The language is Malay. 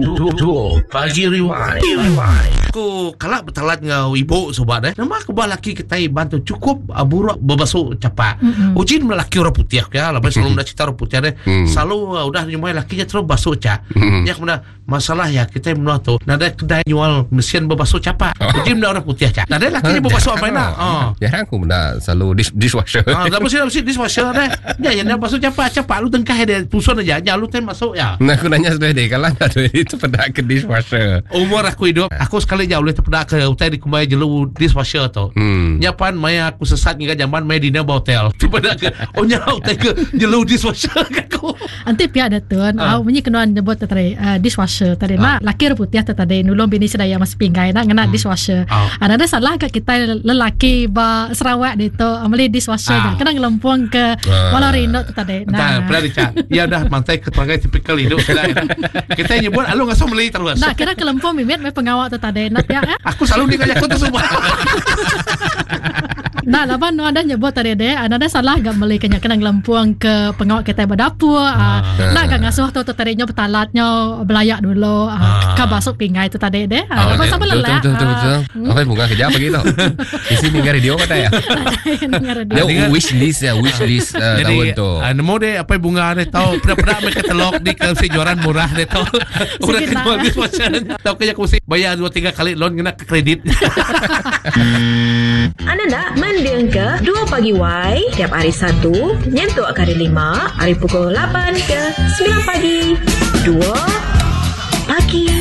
Pagi Rewind. Aku kalak bertalat ngau ibu sobat nama aku laki kita bantu cukup buruk berbasuh capak. Ujin lelaki orang putih ya, lepas selalu dah cerita orang putih selalu udah nyumai lakinya terus basuh cap. Ya kemudian masalah ya kita menua tu nada kedai jual mesin berbasuh capak. Ujin dah orang putih cap. Nada lakinya berbasuh apa nak? Jarang aku benda selalu dishwasher. Dah mesti dishwasher dah. Ya yang basuh capak lu tengkah dia tusun aja. Jangan lu ten masuk ya. Nah aku nanya sudah deh kalau ada itu pada ke dishwasher. Umur aku hidup, aku sekali jauh boleh terpedak ke hotel di kumai jelu dishwasher tu. Nyapan maya aku sesat hingga zaman maya dina hotel. Terpedak ke nya hotel ke jelu dishwasher aku. Anti pihak datun, menyi kenuan nyebut tadi dishwasher tadi nak laki putih tadi nulung bini sedaya mas pinggai nak ngena dishwasher. Ada salah ke kita lelaki ba Sarawak itu ameli dishwasher kena ngelempung ke Walarino tadi. Nah, pernah dicat. Ya dah mantai keterangan tipikal hidup kita nyebut alu ngasau meli terus. Nah, kira kelempung mimit me pengawak tu tadi nak ya. Aku selalu dikajak tu semua. Nah, laban ada nyebut tadi deh, ada salah gak meli kena ngelempung ke pengawak kita berdapur. Nak gak ngasuh tu tadinya betalatnya belayak dulu. Ka basuk pinggai tu tadi deh. Lepas apa lelah. Betul. Apa bunga kerja apa gitu? Isi dengar radio kata ya. Dia wish list tahun tu. Nemu deh apa bunga deh tahu pernah mereka telok di ke juaran murah deh tahu. Udah kedua dishwasher. Tahu kayak aku sih bayar 2-3 kali loan kena ke kredit. Anda nak mendengar ke 2 Pagi Y tiap hari Sabtu nyentuh hari 5 hari pukul 8 ke 9 pagi 2 Pagi